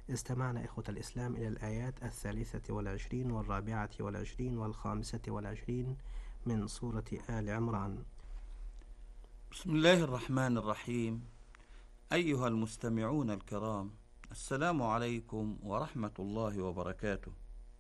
استمعنا إخوة الإسلام إلى الآيات 23 24 25 من سورة آل عمران. بسم الله الرحمن الرحيم. أيها المستمعون الكرام، السلام عليكم ورحمة الله وبركاته.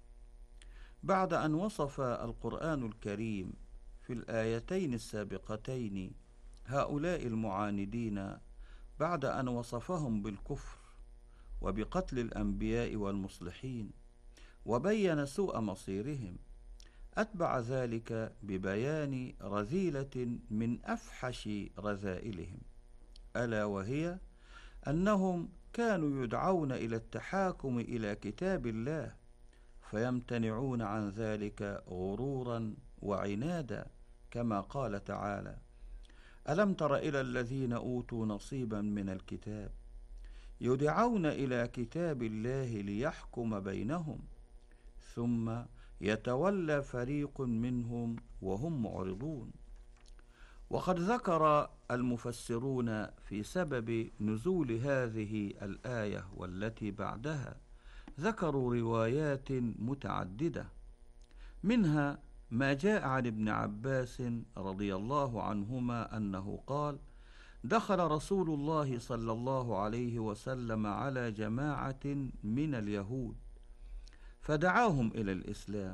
بعد أن وصف القرآن الكريم في الآيتين السابقتين هؤلاء المعاندين، بعد أن وصفهم بالكفر وبقتل الأنبياء والمصلحين وبين سوء مصيرهم، أتبع ذلك ببيان رذيلة من أفحش رذائلهم، ألا وهي أنهم كانوا يدعون إلى التحاكم إلى كتاب الله فيمتنعون عن ذلك غرورا وعنادا، كما قال تعالى: ألم تر إلى الذين أوتوا نصيبا من الكتاب يدعون إلى كتاب الله ليحكم بينهم ثم يتولى فريق منهم وهم معرضون. وقد ذكر المفسرون في سبب نزول هذه الآية والتي بعدها، ذكروا روايات متعددة، منها ما جاء عن ابن عباس رضي الله عنهما أنه قال: دخل رسول الله صلى الله عليه وسلم على جماعة من اليهود فدعاهم إلى الإسلام،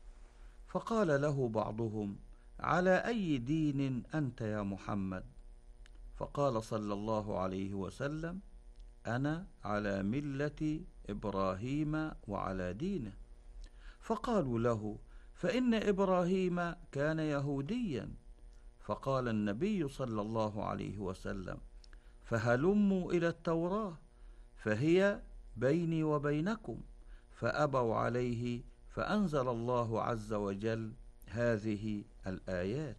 فقال له بعضهم: على أي دين أنت يا محمد؟ فقال صلى الله عليه وسلم: أنا على ملة إبراهيم وعلى دينه. فقالوا له: فإن إبراهيم كان يهوديا. فقال النبي صلى الله عليه وسلم: فهلموا إلى التوراة فهي بيني وبينكم. فأبوا عليه، فأنزل الله عز وجل هذه الآيات.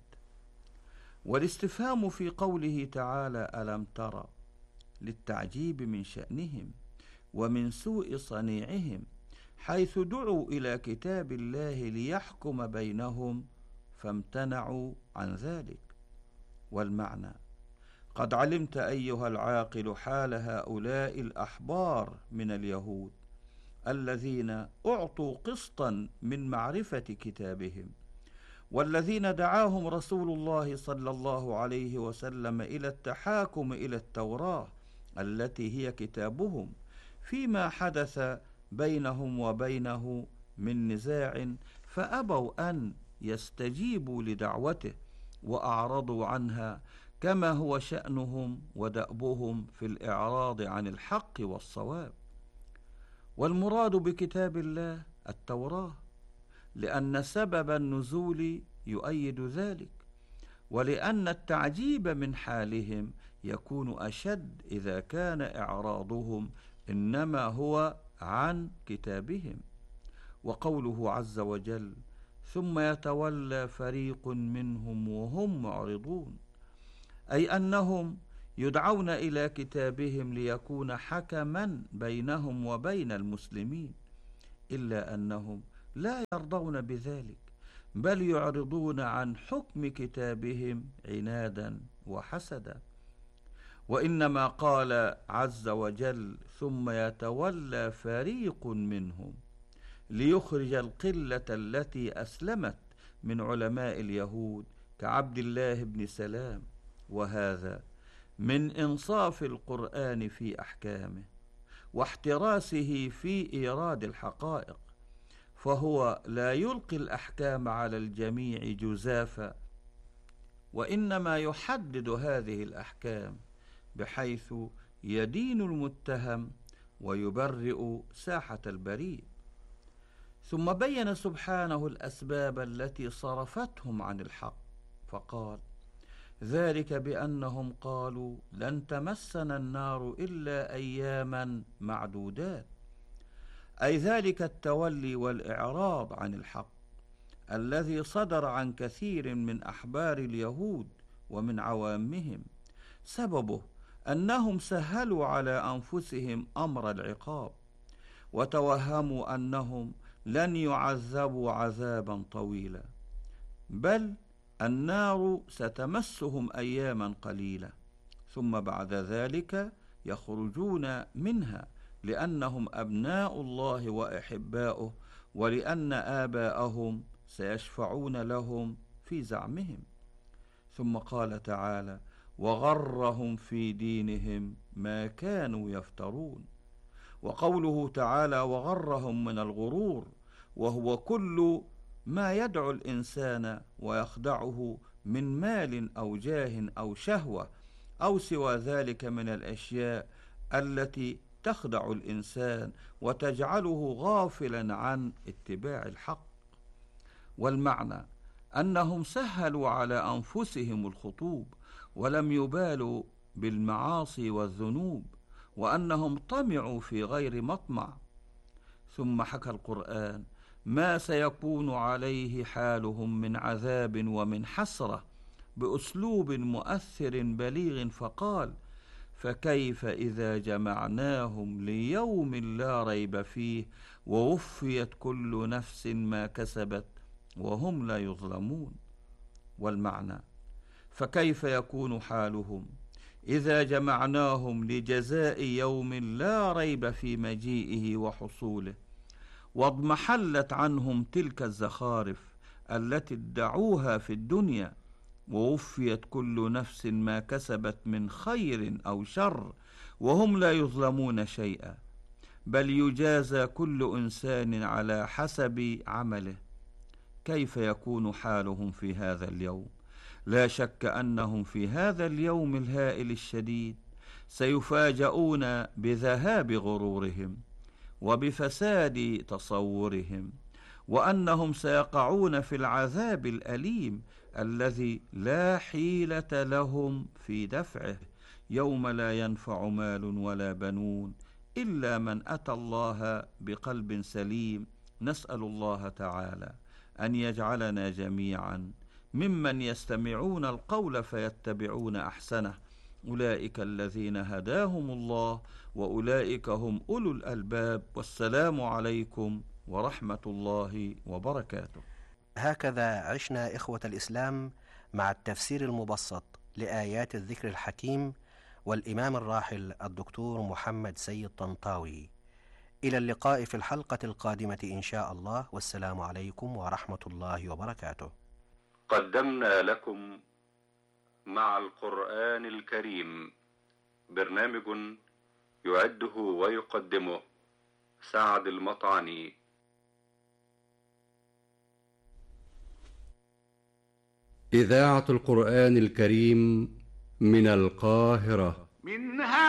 والاستفهام في قوله تعالى ألم ترى للتعجيب من شأنهم ومن سوء صنيعهم، حيث دعوا إلى كتاب الله ليحكم بينهم فامتنعوا عن ذلك. والمعنى: قد علمت أيها العاقل حال هؤلاء الأحبار من اليهود الذين أعطوا قسطا من معرفة كتابهم، والذين دعاهم رسول الله صلى الله عليه وسلم إلى التحاكم إلى التوراة التي هي كتابهم، فيما حدث بينهم وبينه من نزاع، فأبوا أن يستجيبوا لدعوته وأعرضوا عنها، كما هو شأنهم ودأبهم في الإعراض عن الحق والصواب. والمراد بكتاب الله التوراة، لأن سبب النزول يؤيد ذلك، ولأن التعجيب من حالهم يكون أشد إذا كان إعراضهم إنما هو عن كتابهم. وقوله عز وجل: ثم يتولى فريق منهم وهم معرضون، أي أنهم يدعون إلى كتابهم ليكون حكما بينهم وبين المسلمين، إلا أنهم لا يرضون بذلك، بل يعرضون عن حكم كتابهم عنادا وحسدا. وإنما قال عز وجل: ثم يتولى فريق منهم، ليخرج القلة التي أسلمت من علماء اليهود كعبد الله بن سلام. وهذا من إنصاف القرآن في أحكامه واحتراسه في إيراد الحقائق، فهو لا يلقي الأحكام على الجميع جزافا، وإنما يحدد هذه الأحكام بحيث يدين المتهم ويبرئ ساحة البريء. ثم بين سبحانه الأسباب التي صرفتهم عن الحق، فقال: ذلك بأنهم قالوا لن تمسنا النار إلا أياما معدودات، أي ذلك التولي والإعراض عن الحق الذي صدر عن كثير من أحبار اليهود ومن عوامهم، سببه أنهم سهلوا على أنفسهم أمر العقاب، وتوهموا أنهم لن يعذبوا عذابا طويلا، بل النار ستمسهم أياما قليلة، ثم بعد ذلك يخرجون منها لأنهم أبناء الله وأحباؤه، ولأن آباءهم سيشفعون لهم في زعمهم. ثم قال تعالى: وغرهم في دينهم ما كانوا يفترون. وقوله تعالى وغرهم من الغرور، وهو كل ما يدعو الإنسان ويخدعه من مال أو جاه أو شهوة أو سوى ذلك من الأشياء التي تخدع الإنسان وتجعله غافلا عن اتباع الحق. والمعنى أنهم سهلوا على أنفسهم الخطوب ولم يبالوا بالمعاصي والذنوب، وأنهم طمعوا في غير مطمع. ثم حكى القرآن ما سيكون عليه حالهم من عذاب ومن حسرة بأسلوب مؤثر بليغ، فقال: فكيف إذا جمعناهم ليوم لا ريب فيه ووفيت كل نفس ما كسبت وهم لا يظلمون. والمعنى فكيف يكون حالهم إذا جمعناهم لجزاء يوم لا ريب في مجيئه وحصوله، واضمحلت عنهم تلك الزخارف التي ادعوها في الدنيا، ووفيت كل نفس ما كسبت من خير أو شر وهم لا يظلمون شيئا، بل يجازى كل إنسان على حسب عمله. كيف يكون حالهم في هذا اليوم؟ لا شك أنهم في هذا اليوم الهائل الشديد سيفاجؤون بذهاب غرورهم وبفساد تصورهم، وأنهم سيقعون في العذاب الأليم الذي لا حيلة لهم في دفعه، يوم لا ينفع مال ولا بنون إلا من أتى الله بقلب سليم. نسأل الله تعالى أن يجعلنا جميعا ممن يستمعون القول فيتبعون أحسنه، أولئك الذين هداهم الله وأولئك هم أولو الألباب. والسلام عليكم ورحمة الله وبركاته. هكذا عشنا إخوة الإسلام مع التفسير المبسط لآيات الذكر الحكيم والإمام الراحل الدكتور محمد سيد طنطاوي. إلى اللقاء في الحلقة القادمة إن شاء الله، والسلام عليكم ورحمة الله وبركاته. قدمنا لكم مع القرآن الكريم برنامج يعده ويقدمه سعد المطعني. إذاعة القرآن الكريم من القاهرة. منها